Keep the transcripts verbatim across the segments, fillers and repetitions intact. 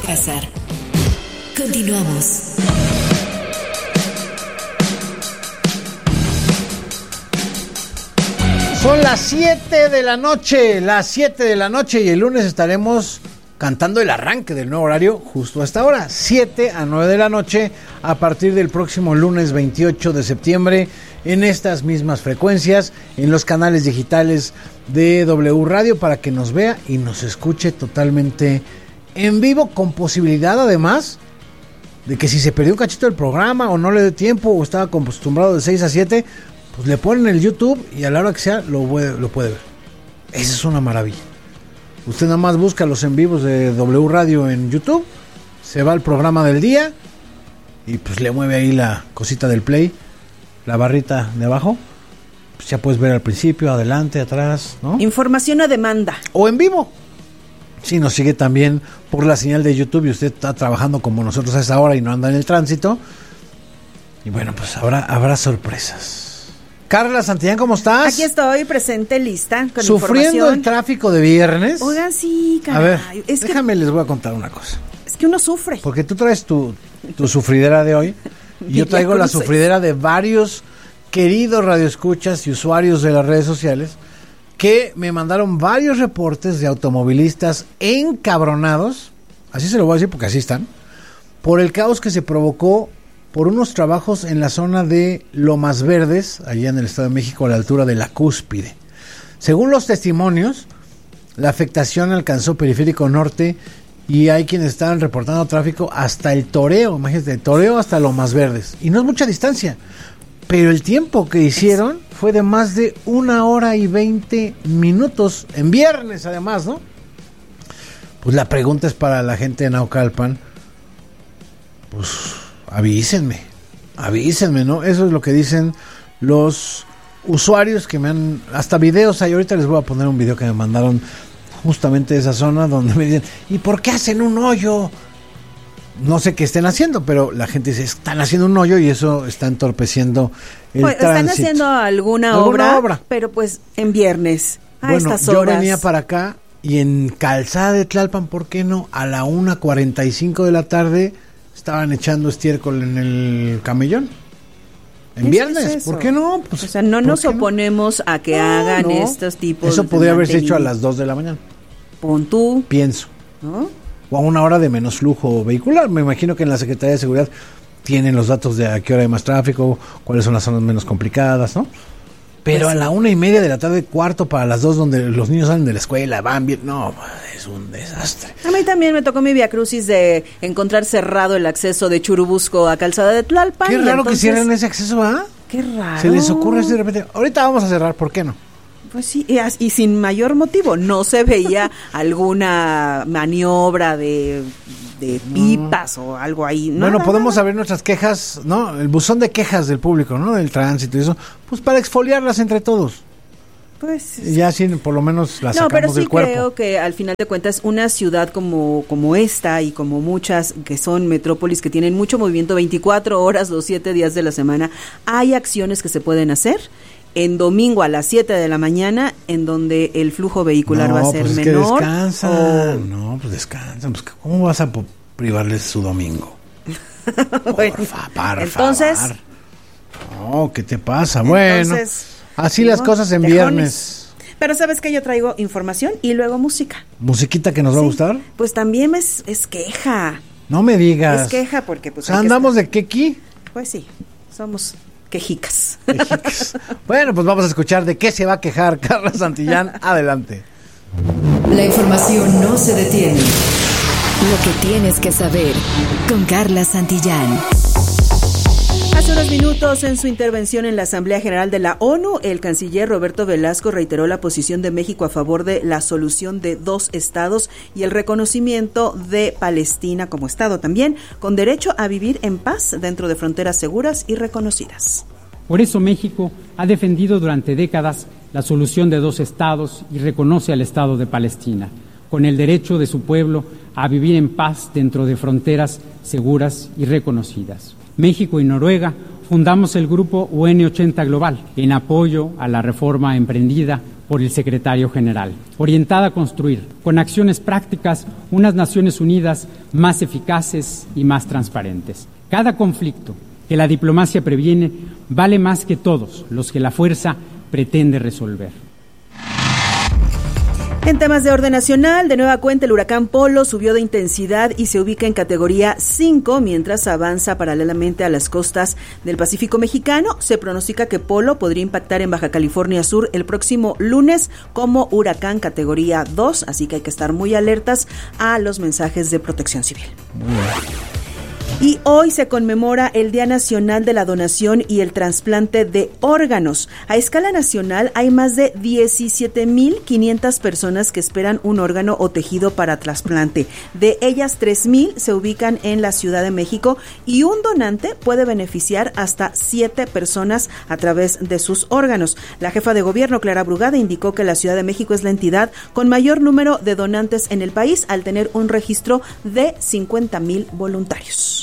Alcázar. Continuamos. Son las siete de la noche, las siete de la noche y el lunes estaremos cantando el arranque del nuevo horario justo a esta hora, siete a nueve de la noche, a partir del próximo lunes veintiocho de septiembre, en estas mismas frecuencias, en los canales digitales de W Radio, para que nos vea y nos escuche totalmente en vivo, con posibilidad además de que si se perdió un cachito del programa o no le dé tiempo o estaba acostumbrado de seis a siete, pues le ponen el YouTube y a la hora que sea lo puede, lo puede ver. Esa es una maravilla. Usted nada más busca los en vivos de W Radio en YouTube, se va al programa del día y pues le mueve ahí la cosita del play, la barrita de abajo. Pues ya puedes ver al principio, adelante, atrás, ¿no? Información a demanda. O en vivo. Si nos sigue también por la señal de YouTube y usted está trabajando como nosotros a esa hora y no anda en el tránsito. Y bueno, pues habrá, habrá sorpresas. Carla Santillán, ¿cómo estás? Aquí estoy, presente, lista, con ¿Sufriendo información. el tráfico de viernes? Oigan, sí, caray. A ver, es déjame, que, les voy a contar una cosa. Es que uno sufre. Porque tú traes tu, tu sufridera de hoy y yo traigo la sufridera de varios queridos radioescuchas y usuarios de las redes sociales que me mandaron varios reportes de automovilistas encabronados, así se lo voy a decir porque así están, por el caos que se provocó por unos trabajos en la zona de Lomas Verdes, allá en el Estado de México, a la altura de la Cúspide. Según los testimonios, la afectación alcanzó Periférico Norte y hay quienes estaban reportando tráfico hasta el Toreo, imagínate, el Toreo hasta Lomas Verdes. Y no es mucha distancia, pero el tiempo que hicieron fue de más de una hora y veinte minutos, en viernes además, ¿no? Pues la pregunta es para la gente de Naucalpan, pues avísenme, avísenme, ¿no? Eso es lo que dicen los usuarios que me han, hasta videos hay, ahorita les voy a poner un video que me mandaron justamente de esa zona donde me dicen, ¿y por qué hacen un hoyo? No sé qué estén haciendo, pero la gente dice, están haciendo un hoyo y eso está entorpeciendo el pues, tránsito. Están haciendo alguna, ¿Alguna obra, obra, pero pues en viernes, a bueno, estas horas. Yo venía para acá y en Calzada de Tlalpan, ¿por qué no? A la una cuarenta y cinco de la tarde estaban echando estiércol en el camellón. En viernes, es ¿por qué no? Pues, o sea, no nos oponemos no? a que no, hagan no. estos tipos Eso podría haberse hecho a las dos de la mañana. Pon tú. Pienso. ¿No? O a una hora de menos flujo vehicular. Me imagino que en la Secretaría de Seguridad tienen los datos de a qué hora hay más tráfico, cuáles son las zonas menos complicadas, ¿no? Pero pues, a la una y media de la tarde, cuarto para las dos, donde los niños salen de la escuela, van bien, no, es un desastre. A mí también me tocó mi viacrucis de encontrar cerrado el acceso de Churubusco a Calzada de Tlalpan. Qué raro entonces, que cierren ese acceso, ¿ah? Qué raro. Se les ocurre así de repente, ahorita vamos a cerrar, ¿por qué no? Pues sí, y, y sin mayor motivo, no se veía alguna maniobra de, de pipas no. o algo ahí. No, bueno, no, podemos no. abrir nuestras quejas, ¿no? El buzón de quejas del público, ¿no? Del tránsito y eso, pues para exfoliarlas entre todos. Pues y ya así por lo menos las no, sacamos pero sí del cuerpo. creo que al final de cuentas una ciudad como, como esta y como muchas que son metrópolis que tienen mucho movimiento veinticuatro horas los siete días de la semana, hay acciones que se pueden hacer en domingo a las siete de la mañana, en donde el flujo vehicular no, va a ser pues es menor. Que descansan. O... No, pues descansan. Pues ¿cómo vas a privarles su domingo? bueno, Porfa, par, entonces, favor. No, ¿qué te pasa? Bueno, entonces, así digo, las cosas en tejones. Viernes. Pero ¿sabes qué? Yo traigo información y luego música. ¿Musiquita que nos sí, va a gustar? Pues también es, es queja. No me digas. Es queja porque pues... O sea, ¿andamos de quequi? Pues sí, somos... Quejicas. Quejicas. Bueno, pues vamos a escuchar de qué se va a quejar Carla Santillán. Adelante. La información no se detiene. Lo que tienes que saber con Carla Santillán. Hace unos minutos, en su intervención en la Asamblea General de la ONU, el canciller Roberto Velasco reiteró la posición de México a favor de la solución de dos estados y el reconocimiento de Palestina como estado también, con derecho a vivir en paz dentro de fronteras seguras y reconocidas. Por eso México ha defendido durante décadas la solución de dos estados y reconoce al Estado de Palestina, con el derecho de su pueblo a vivir en paz dentro de fronteras seguras y reconocidas. México y Noruega fundamos el grupo U N ochenta Global en apoyo a la reforma emprendida por el secretario general, orientada a construir, con acciones prácticas, unas Naciones Unidas más eficaces y más transparentes. Cada conflicto que la diplomacia previene vale más que todos los que la fuerza pretende resolver. En temas de orden nacional, de nueva cuenta el huracán Polo subió de intensidad y se ubica en categoría cinco, mientras avanza paralelamente a las costas del Pacífico mexicano. Se pronostica que Polo podría impactar en Baja California Sur el próximo lunes como huracán categoría dos, así que hay que estar muy alertas a los mensajes de protección civil. Muy bien. Y hoy se conmemora el Día Nacional de la Donación y el Trasplante de Órganos. A escala nacional hay más de diecisiete mil quinientas personas que esperan un órgano o tejido para trasplante. De ellas, tres mil se ubican en la Ciudad de México y un donante puede beneficiar hasta siete personas a través de sus órganos. La jefa de gobierno, Clara Brugada, indicó que la Ciudad de México es la entidad con mayor número de donantes en el país, al tener un registro de cincuenta mil voluntarios.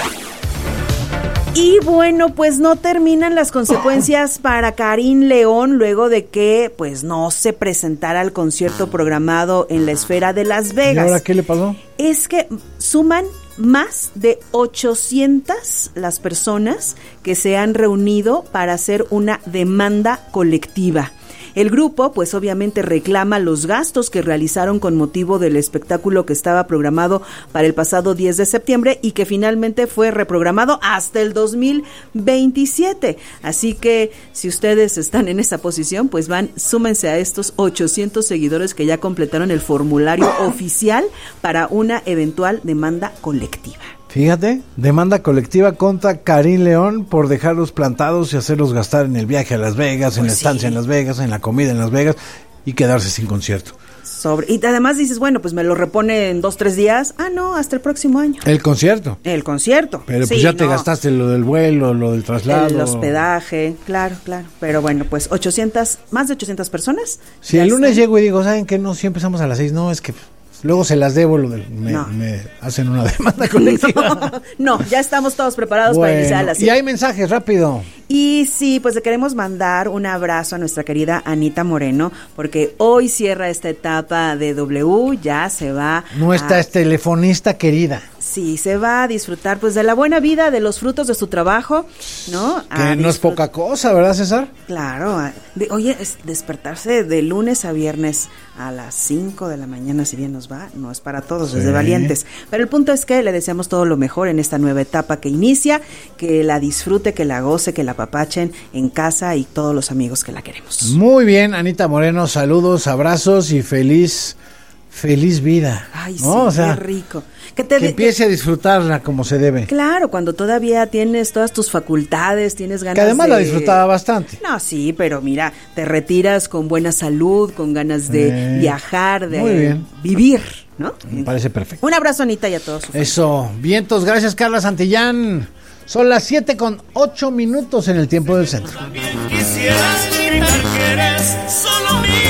Y bueno, pues no terminan las consecuencias para Karim León luego de que pues no se presentara al concierto programado en la Esfera de Las Vegas. ¿Y ahora qué le pasó? Es que suman más de ochocientas las personas que se han reunido para hacer una demanda colectiva. El grupo, pues obviamente reclama los gastos que realizaron con motivo del espectáculo que estaba programado para el pasado diez de septiembre y que finalmente fue reprogramado hasta el dos mil veintisiete. Así que si ustedes están en esa posición, pues van, súmense a estos ochocientos seguidores que ya completaron el formulario oficial para una eventual demanda colectiva. Fíjate, demanda colectiva contra Karim León por dejarlos plantados y hacerlos gastar en el viaje a Las Vegas, en pues la estancia sí. en Las Vegas, en la comida en Las Vegas y quedarse sin concierto. Sobre, y además dices, bueno, pues me lo repone en dos, tres días. Ah, no, hasta el próximo año. El concierto. El concierto. Pero sí, pues ya te no. gastaste lo del vuelo, lo del traslado. El hospedaje, claro, claro. Pero bueno, pues ochocientas, más de ochocientas personas. Si el lunes están... llego y digo, ¿saben qué? No, si empezamos a las seis, no, es que... Luego se las debo, lo del, me, no. me hacen una demanda colectiva. No, no, ya estamos todos preparados bueno, para iniciar la Y hay mensajes, rápido. Y sí, pues le queremos mandar un abrazo a nuestra querida Anita Moreno, porque hoy cierra esta etapa de W, ya se va. Nuestra a... telefonista querida. Sí, se va a disfrutar pues de la buena vida, de los frutos de su trabajo, ¿no? Que a no disfrut... es poca cosa, ¿verdad, César? Claro. De, oye, es despertarse de lunes a viernes a las cinco de la mañana, si bien nos va, no es para todos, sí. es de valientes. Pero el punto es que le deseamos todo lo mejor en esta nueva etapa que inicia, que la disfrute, que la goce, que la apapachen en casa y todos los amigos que la queremos. Muy bien, Anita Moreno, saludos, abrazos y feliz... Feliz vida. Ay, ¿no? sí, o sea, qué rico. Que, te, que empiece que, a disfrutarla como se debe. Claro, cuando todavía tienes todas tus facultades, tienes ganas de... Que además de... la disfrutaba bastante. No, sí, pero mira, te retiras con buena salud, con ganas de eh, viajar, de vivir, ¿no? Me parece perfecto. Un abrazo, Anita, y a todos. Eso, vientos, gracias, Carla Santillán. Son las siete con ocho minutos en el tiempo del centro. Quisieras gritar que eres solo mía.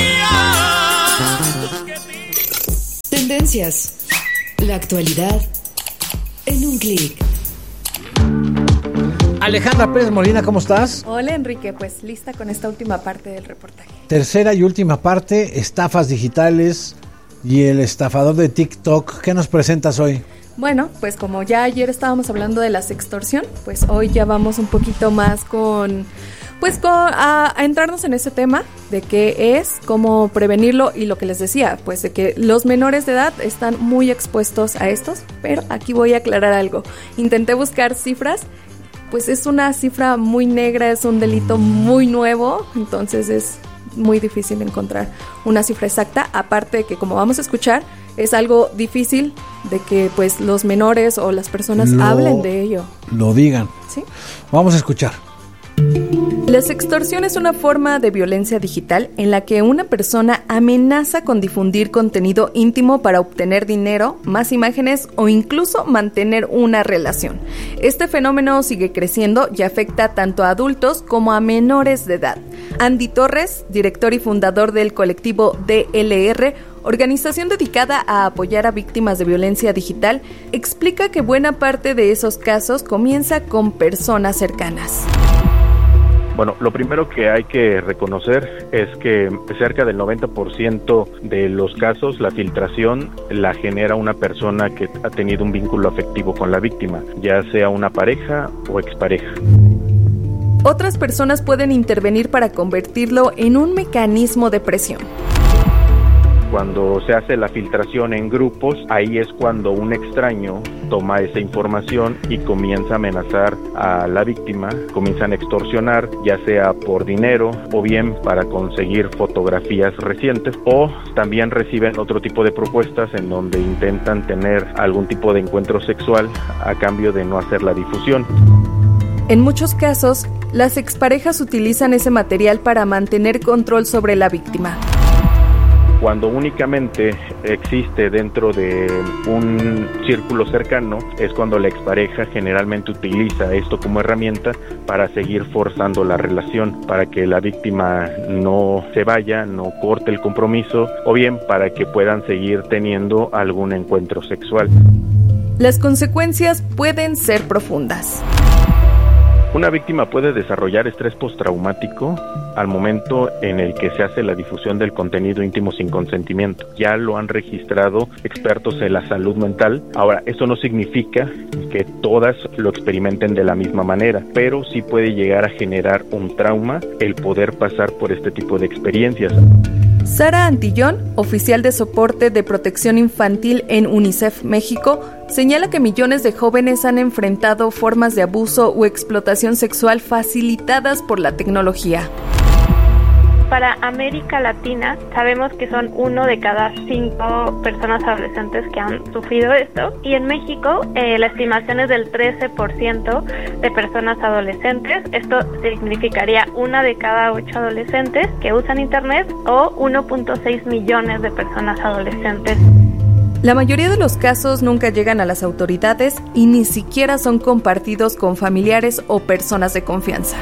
Tendencias. La actualidad en un clic. Alejandra Pérez Molina, ¿cómo estás? Hola, Enrique, pues lista con esta última parte del reportaje. Tercera y última parte, estafas digitales y el estafador de TikTok. ¿Qué nos presentas hoy? Bueno, pues como ya ayer estábamos hablando de la sextorsión, pues hoy ya vamos un poquito más con... Pues con, a, a entrarnos en ese tema de qué es, cómo prevenirlo y lo que les decía, pues de que los menores de edad están muy expuestos a estos, pero aquí voy a aclarar algo. Intenté buscar cifras, pues es una cifra muy negra, es un delito muy nuevo, entonces es muy difícil encontrar una cifra exacta, aparte de que como vamos a escuchar, es algo difícil de que pues los menores o las personas lo, hablen de ello. Lo digan. ¿Sí? Vamos a escuchar. La sextorsión es una forma de violencia digital en la que una persona amenaza con difundir contenido íntimo para obtener dinero, más imágenes o incluso mantener una relación. Este fenómeno sigue creciendo y afecta tanto a adultos como a menores de edad. Andy Torres, director y fundador del colectivo D L R, organización dedicada a apoyar a víctimas de violencia digital, explica que buena parte de esos casos comienza con personas cercanas. Bueno, lo primero que hay que reconocer es que cerca del noventa por ciento de los casos la filtración la genera una persona que ha tenido un vínculo afectivo con la víctima, ya sea una pareja o expareja. Otras personas pueden intervenir para convertirlo en un mecanismo de presión. Cuando se hace la filtración en grupos, ahí es cuando un extraño toma esa información y comienza a amenazar a la víctima, comienzan a extorsionar, ya sea por dinero o bien para conseguir fotografías recientes, o también reciben otro tipo de propuestas en donde intentan tener algún tipo de encuentro sexual a cambio de no hacer la difusión. En muchos casos, las exparejas utilizan ese material para mantener control sobre la víctima. Cuando únicamente existe dentro de un círculo cercano, es cuando la expareja generalmente utiliza esto como herramienta para seguir forzando la relación, para que la víctima no se vaya, no corte el compromiso, o bien para que puedan seguir teniendo algún encuentro sexual. Las consecuencias pueden ser profundas. Una víctima puede desarrollar estrés postraumático al momento en el que se hace la difusión del contenido íntimo sin consentimiento. Ya lo han registrado expertos en la salud mental. Ahora, eso no significa que todas lo experimenten de la misma manera, pero sí puede llegar a generar un trauma el poder pasar por este tipo de experiencias. Sara Antillón, oficial de soporte de protección infantil en UNICEF México, señala que millones de jóvenes han enfrentado formas de abuso o explotación sexual facilitadas por la tecnología. Para América Latina sabemos que son uno de cada cinco personas adolescentes que han sufrido esto, y en México eh, la estimación es del trece por ciento de personas adolescentes. Esto significaría una de cada ocho adolescentes que usan internet, o uno punto seis millones de personas adolescentes. La mayoría de los casos nunca llegan a las autoridades y ni siquiera son compartidos con familiares o personas de confianza.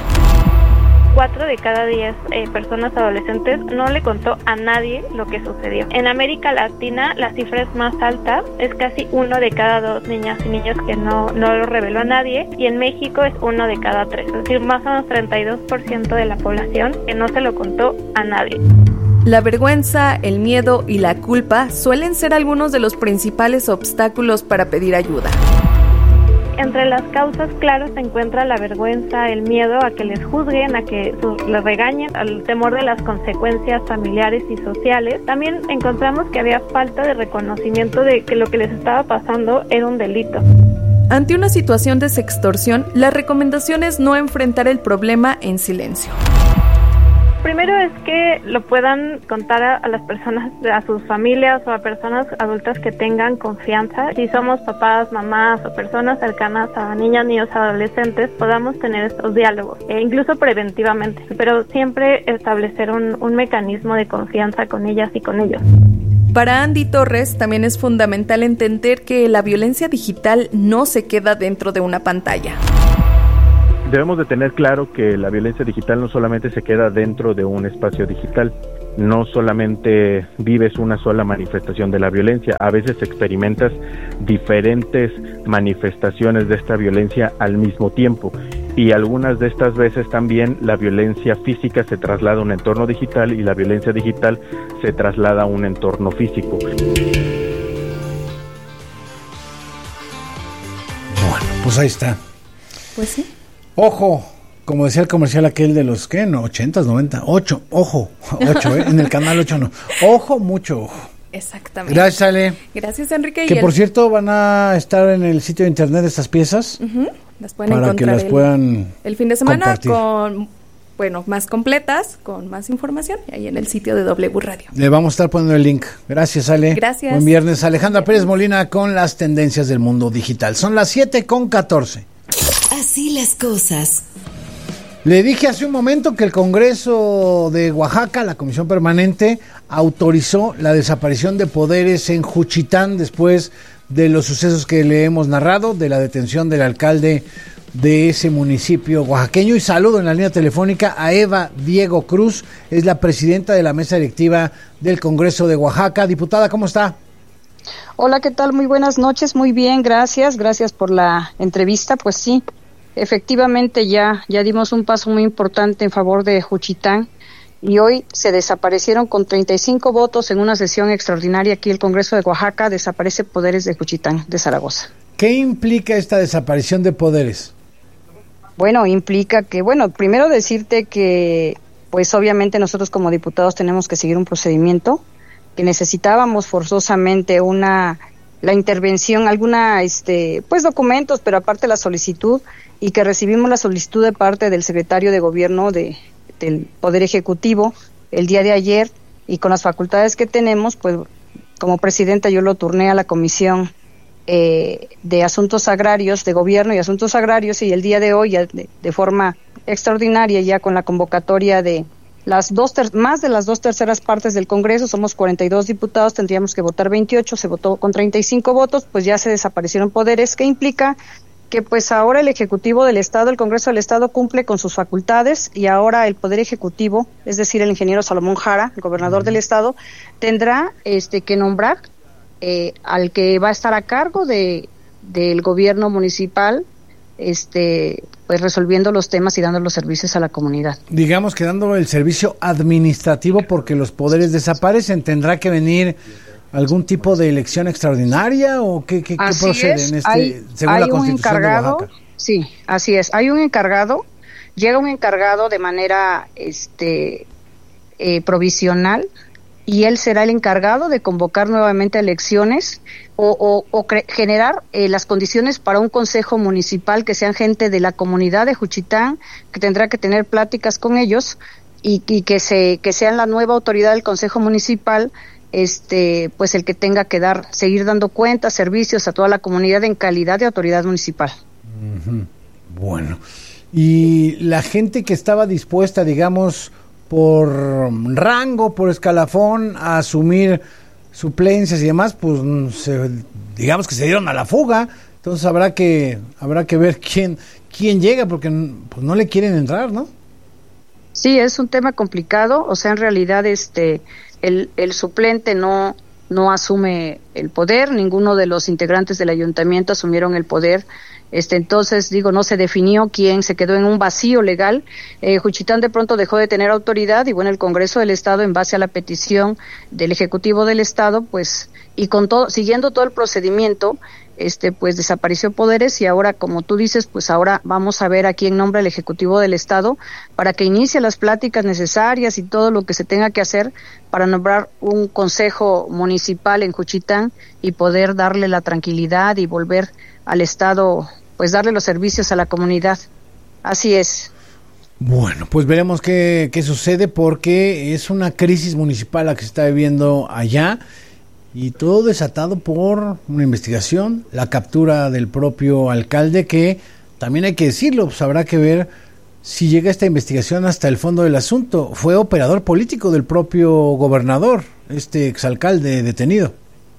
Cuatro de cada diez eh, personas adolescentes no le contó a nadie lo que sucedió. En América Latina la cifra es más alta, es casi uno de cada dos niñas y niños que no, no lo reveló a nadie, y en México es uno de cada tres, es decir, más o menos treinta y dos por ciento de la población que no se lo contó a nadie. La vergüenza, el miedo y la culpa suelen ser algunos de los principales obstáculos para pedir ayuda. Entre las causas, claro, se encuentra la vergüenza, el miedo a que les juzguen, a que les regañen, el temor de las consecuencias familiares y sociales. También encontramos que había falta de reconocimiento de que lo que les estaba pasando era un delito. Ante una situación de sextorsión, la recomendación es no enfrentar el problema en silencio. Primero es que lo puedan contar a, a las personas, a sus familias o a personas adultas que tengan confianza. Si somos papás, mamás o personas cercanas a niñas, niños, adolescentes, podamos tener estos diálogos, e incluso preventivamente, pero siempre establecer un, un mecanismo de confianza con ellas y con ellos. Para Andy Torres también es fundamental entender que la violencia digital no se queda dentro de una pantalla. Debemos de tener claro que la violencia digital no solamente se queda dentro de un espacio digital, no solamente vives una sola manifestación de la violencia, a veces experimentas diferentes manifestaciones de esta violencia al mismo tiempo, y algunas de estas veces también la violencia física se traslada a un entorno digital y la violencia digital se traslada a un entorno físico. Bueno, pues ahí está. Pues sí. Ojo, como decía el comercial aquel de los, ¿qué? No, ochentas, noventa, ocho, ojo, ocho, ¿eh? En el canal ocho no. Ojo, mucho ojo. Exactamente. Gracias, Ale. Gracias, Enrique. Que y por el... cierto van a estar en el sitio de internet estas piezas. Uh-huh. Las pueden para encontrar que las el, puedan el fin de semana compartir. Con, bueno, más completas, con más información, ahí en el sitio de W Radio. Le vamos a estar poniendo el link. Gracias, Ale. Gracias. Buen viernes. Alejandra Pérez Molina con las tendencias del mundo digital. Son las siete con catorce. Así las cosas. Le dije hace un momento que el Congreso de Oaxaca, la Comisión Permanente, autorizó la desaparición de poderes en Juchitán después de los sucesos que le hemos narrado, de la detención del alcalde de ese municipio oaxaqueño. Y saludo en la línea telefónica a Eva Diego Cruz, es la presidenta de la mesa directiva del Congreso de Oaxaca. Diputada, ¿cómo está? Hola, ¿qué tal? Muy buenas noches, muy bien, gracias, gracias por la entrevista, pues sí. efectivamente ya, ya dimos un paso muy importante en favor de Juchitán y hoy se desaparecieron con treinta y cinco votos en una sesión extraordinaria aquí el Congreso de Oaxaca, desaparece poderes de Juchitán de Zaragoza. ¿Qué implica esta desaparición de poderes? Bueno, implica que, bueno, primero decirte que pues obviamente nosotros como diputados tenemos que seguir un procedimiento, que necesitábamos forzosamente una la intervención, alguna este pues documentos, pero aparte la solicitud, y que recibimos la solicitud de parte del secretario de Gobierno de del Poder Ejecutivo el día de ayer, y con las facultades que tenemos, pues como presidenta yo lo turné a la Comisión eh, de Asuntos Agrarios, de Gobierno y Asuntos Agrarios, y el día de hoy ya de, de forma extraordinaria, ya con la convocatoria de las dos ter- más de las dos terceras partes del Congreso, somos cuarenta y dos diputados, tendríamos que votar veintiocho, se votó con treinta y cinco votos, pues ya se desaparecieron poderes, que implica que pues ahora el Ejecutivo del Estado, el Congreso del Estado cumple con sus facultades, y ahora el Poder Ejecutivo, es decir, el ingeniero Salomón Jara, el gobernador del Estado, tendrá este que nombrar eh, al que va a estar a cargo de del gobierno municipal, este pues resolviendo los temas y dando los servicios a la comunidad. Digamos que dando el servicio administrativo, porque los poderes desaparecen, ¿tendrá que venir algún tipo de elección extraordinaria o qué, qué, qué procede es, en este hay, según hay la Constitución un encargado, de Oaxaca? Sí, así es, hay un encargado, llega un encargado de manera este eh, provisional, y él será el encargado de convocar nuevamente elecciones o, o, o cre- generar eh, las condiciones para un consejo municipal que sean gente de la comunidad de Juchitán, que tendrá que tener pláticas con ellos y, y que se que sean la nueva autoridad del consejo municipal, este pues el que tenga que dar seguir dando cuentas, servicios a toda la comunidad en calidad de autoridad municipal. Uh-huh. Bueno, y la gente que estaba dispuesta, digamos, por rango, por escalafón, a asumir suplencias y demás, pues se, digamos que se dieron a la fuga. Entonces habrá que habrá que ver quién quién llega, porque pues no le quieren entrar, ¿no? Sí, es un tema complicado, o sea, en realidad este el el suplente no no asume el poder, ninguno de los integrantes del ayuntamiento asumieron el poder. Este, entonces, digo, no se definió quién, se quedó en un vacío legal. Eh, Juchitán de pronto dejó de tener autoridad, y bueno, el Congreso del Estado, en base a la petición del Ejecutivo del Estado, pues, y con todo, siguiendo todo el procedimiento, este, pues desapareció poderes, y ahora, como tú dices, pues ahora vamos a ver a quién nombra el Ejecutivo del Estado para que inicie las pláticas necesarias y todo lo que se tenga que hacer para nombrar un consejo municipal en Juchitán y poder darle la tranquilidad y volver al Estado, pues darle los servicios a la comunidad. Así es. Bueno, pues veremos qué, qué sucede, porque es una crisis municipal la que se está viviendo allá, y todo desatado por una investigación, la captura del propio alcalde, que también hay que decirlo, pues habrá que ver si llega esta investigación hasta el fondo del asunto. Fue operador político del propio gobernador, este exalcalde detenido.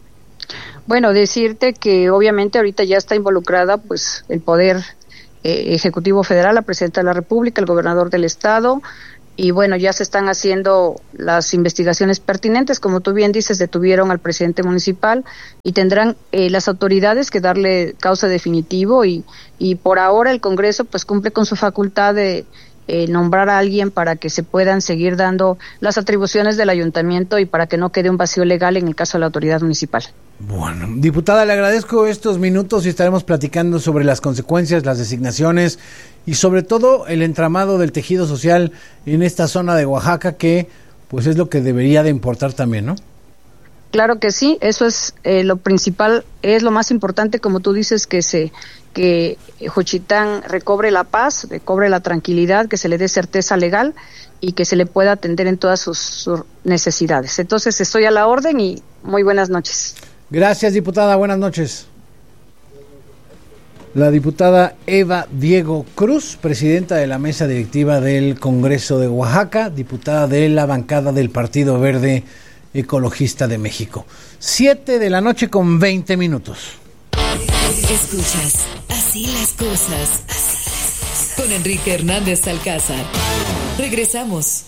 Bueno, decirte que obviamente ahorita ya está involucrada pues el Poder eh, Ejecutivo Federal, la Presidenta de la República, el Gobernador del Estado, y bueno, ya se están haciendo las investigaciones pertinentes. Como tú bien dices, detuvieron al presidente municipal y tendrán eh, las autoridades que darle causa definitivo, y, y por ahora el Congreso pues cumple con su facultad de eh, nombrar a alguien para que se puedan seguir dando las atribuciones del ayuntamiento y para que no quede un vacío legal en el caso de la autoridad municipal. Bueno, diputada, le agradezco estos minutos y estaremos platicando sobre las consecuencias, las designaciones y sobre todo el entramado del tejido social en esta zona de Oaxaca, que pues es lo que debería de importar también, ¿no? Claro que sí, eso es eh, lo principal, es lo más importante, como tú dices, que se que Juchitán recobre la paz, recobre la tranquilidad, que se le dé certeza legal y que se le pueda atender en todas sus, sus necesidades. Entonces estoy a la orden y muy buenas noches. Gracias, diputada, buenas noches. La diputada Eva Diego Cruz, presidenta de la mesa directiva del Congreso de Oaxaca, diputada de la bancada del Partido Verde Ecologista de México. Siete de la noche con veinte minutos. Escuchas Así las cosas, así las cosas, con Enrique Hernández Alcázar. Regresamos.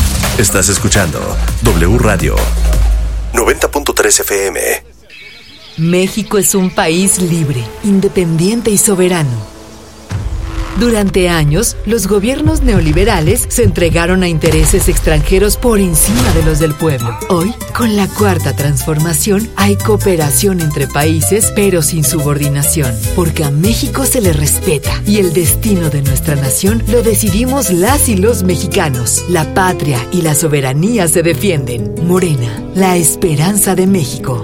Estás escuchando W Radio noventa punto tres F M. México es un país libre, independiente y soberano. Durante años, los gobiernos neoliberales se entregaron a intereses extranjeros por encima de los del pueblo. Hoy, con la Cuarta Transformación, hay cooperación entre países, pero sin subordinación, porque a México se le respeta y el destino de nuestra nación lo decidimos las y los mexicanos. La patria y la soberanía se defienden. Morena, la esperanza de México.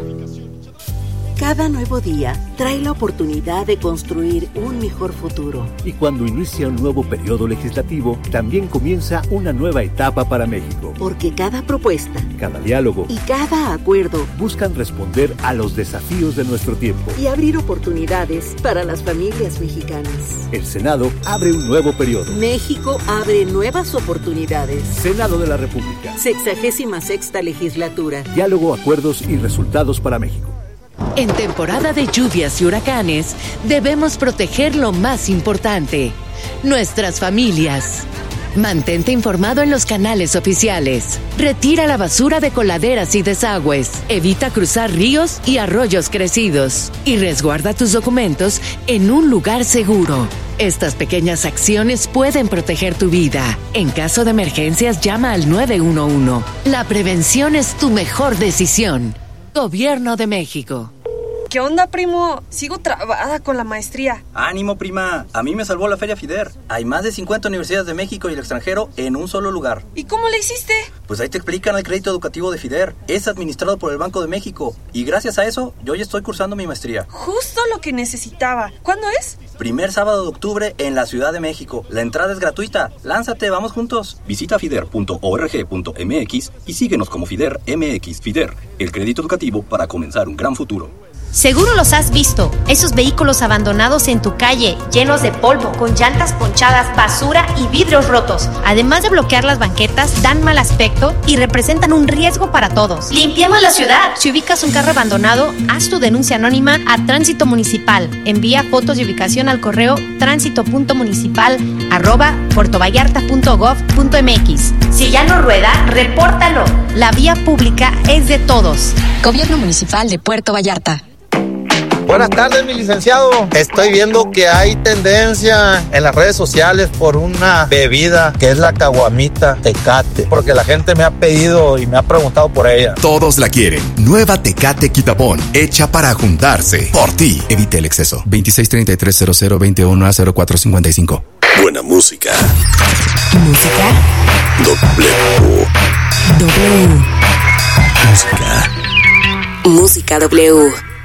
Cada nuevo día trae la oportunidad de construir un mejor futuro. Y cuando inicia un nuevo periodo legislativo, también comienza una nueva etapa para México. Porque cada propuesta, cada diálogo y cada acuerdo buscan responder a los desafíos de nuestro tiempo y abrir oportunidades para las familias mexicanas. El Senado abre un nuevo periodo. México abre nuevas oportunidades. Senado de la República. Sexagésima sexta legislatura. Diálogo, acuerdos y resultados para México. En temporada de lluvias y huracanes, debemos proteger lo más importante, nuestras familias. Mantente informado en los canales oficiales. Retira la basura de coladeras y desagües. Evita cruzar ríos y arroyos crecidos. Y resguarda tus documentos en un lugar seguro. Estas pequeñas acciones pueden proteger tu vida. En caso de emergencias, llama al nueve uno uno. La prevención es tu mejor decisión. Gobierno de México. ¿Qué onda, primo? Sigo trabada con la maestría. Ánimo, prima. A mí me salvó la Feria FIDER. Hay más de cincuenta universidades de México y el extranjero en un solo lugar. ¿Y cómo le hiciste? Pues ahí te explican el crédito educativo de FIDER. Es administrado por el Banco de México. Y gracias a eso, yo ya estoy cursando mi maestría. Justo lo que necesitaba. ¿Cuándo es? Primer sábado de octubre en la Ciudad de México. La entrada es gratuita. Lánzate, vamos juntos. Visita fider punto org punto m x y síguenos como FIDER M X. FIDER, el crédito educativo para comenzar un gran futuro. Seguro los has visto, esos vehículos abandonados en tu calle, llenos de polvo, con llantas ponchadas, basura y vidrios rotos. Además de bloquear las banquetas, dan mal aspecto y representan un riesgo para todos. ¡Limpiemos la ciudad! Si ubicas un carro abandonado, haz tu denuncia anónima a Tránsito Municipal. Envía fotos de ubicación al correo tránsito punto municipal arroba puertovallarta punto gov punto m x. Si ya no rueda, repórtalo. La vía pública es de todos. Gobierno Municipal de Puerto Vallarta. Buenas tardes, mi licenciado. Estoy viendo que hay tendencia en las redes sociales por una bebida que es la caguamita Tecate, porque la gente me ha pedido y me ha preguntado por ella. Todos la quieren. Nueva Tecate Quitapón, hecha para juntarse. Por ti. Evite el exceso. veintiséis treinta y tres cero cero veintiuno a cero cuatro cincuenta y cinco. Buena música. Música. W. W. Música. Música W.